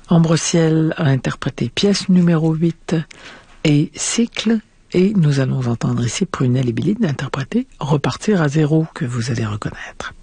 Ambre-Ciel a interprété pièce numéro 8 et cycle. Et nous allons entendre ici Prunelle et Bélide interpréter Repartir à zéro, que vous allez reconnaître.